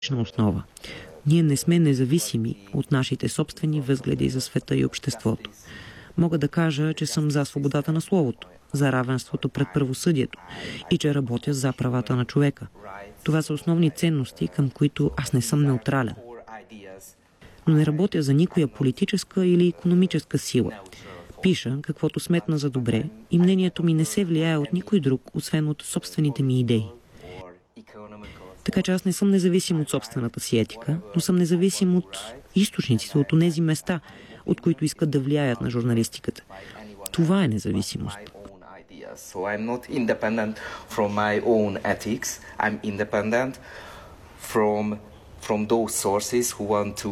основа. Ние не сме независими от нашите собствени възгледи за света и обществото. Мога да кажа, че съм за свободата на словото, за равенството пред правосъдието и че работя за правата на човека. Това са основни ценности, към които аз не съм неутрален. Но не работя за никоя политическа или икономическа сила. Пиша каквото сметна за добре и мнението ми не се влияе от никой друг, освен от собствените ми идеи. Така че аз не съм независим от собствената си етика, но съм независим от източниците, от онези места, от които искат да влияят на журналистиката. Това е независимост. So I'm not independent from my own ethics. I'm independent from those sources who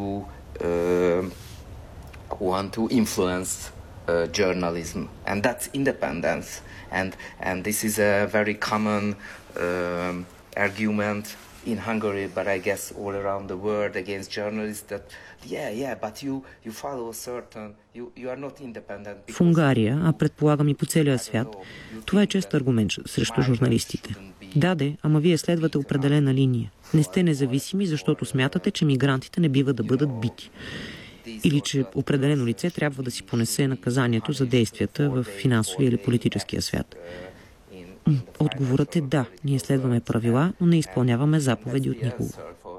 want to influence journalism, and that's independence. And this is a very common argument in Hungary, but I guess all around the world against journalists that but you follow a certain you are not independent. В Унгария, а предполагам и по целия свят, това е чест аргумент срещу журналистите. Да, ама вие следвате определена линия. Не сте независими, защото смятате, че мигрантите не бива да бъдат бити. Или че определено лице трябва да си понесе наказанието за действията в финансовия или политическия свят. Отговорът е да, ние следваме правила, но не изпълняваме заповеди от никого.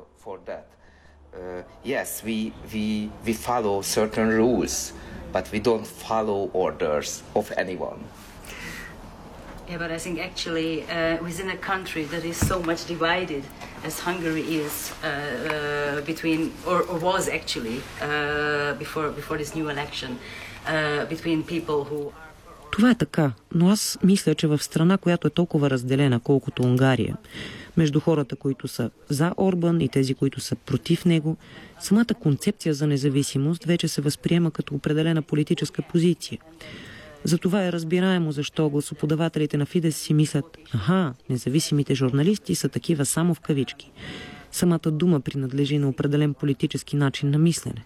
Yes, we follow certain rules, but we don't follow orders of anyone. Yeah, but I think actually within a country that is so much divided as Hungary is between, or was actually before this new election, between people who are... Това е така, но аз мисля, че в страна, която е толкова разделена, колкото Унгария, между хората, които са за Орбан и тези, които са против него, самата концепция за независимост вече се възприема като определена политическа позиция. Затова е разбираемо защо гласоподавателите на Фидес си мислят: независимите журналисти са такива само в кавички. Самата дума принадлежи на определен политически начин на мислене.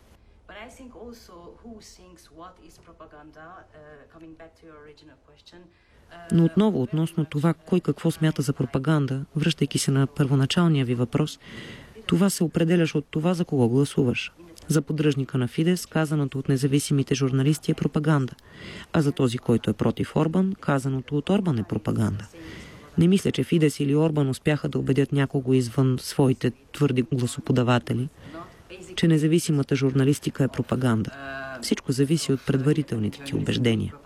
Но отново, относно това, кой какво смята за пропаганда, връщайки се на първоначалния ви въпрос, това се определяш от това, за кого гласуваш. За поддръжника на Фидес, казаното от независимите журналисти е пропаганда, а за този, който е против Орбан, казаното от Орбан е пропаганда. Не мисля, че Фидес или Орбан успяха да убедят някого извън своите твърди гласоподаватели, че независимата журналистика е пропаганда. Всичко зависи от предварителните ти убеждения.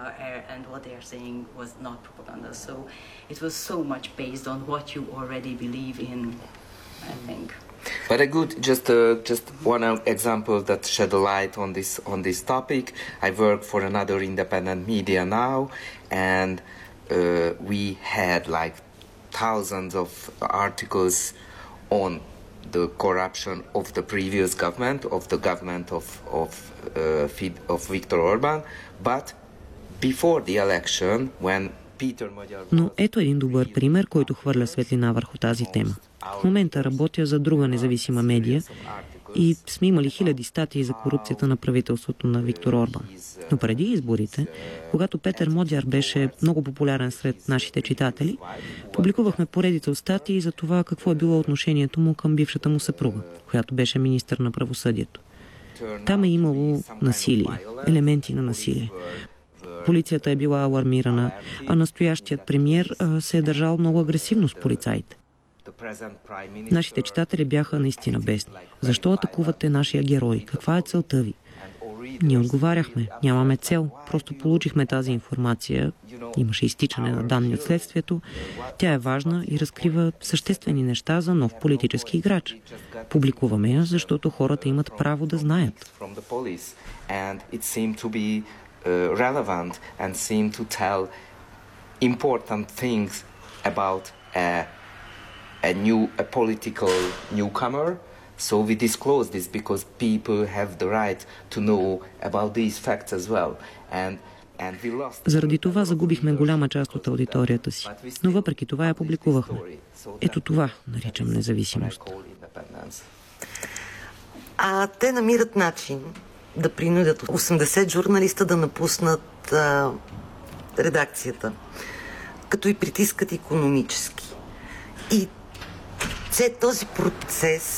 But a good, just one example that shed a light on this topic. I work for another independent media now, and we had like thousands of articles on the corruption of the previous government, of the government of Viktor Orban, but before the election, when Peter Magyar... Но ето един добър пример, който хвърля светлина върху тази тема. В момента работя за друга независима медия и сме имали хиляди статии за корупцията на правителството на Виктор Орбан. Но преди изборите, когато Петър Модяр беше много популярен сред нашите читатели, публикувахме поредица от статии за това какво е било отношението му към бившата му съпруга, която беше министър на правосъдието. Там е имало насилие, елементи на насилие. Полицията е била алармирана, а настоящият премиер се е държал много агресивно с полицаите. Нашите читатели бяха наистина бесни. Защо атакувате нашия герой? Каква е целта ви? Ние отговаряхме. Нямаме цел. Просто получихме тази информация. Имаше изтичане на данни от следствието. Тя е важна и разкрива съществени неща за нов политически играч. Публикуваме я, защото хората имат право да знаят. Relevant and seem to tell important things about a political newcomer. So we disclose this because people have the right to know about these facts as well. And we lost... Заради това загубихме голяма част от аудиторията си. Но въпреки това я публикувахме. Ето това наричам независимост. Те намират начин да принудят 80 журналиста да напуснат редакцията, като и притискат икономически. И този процес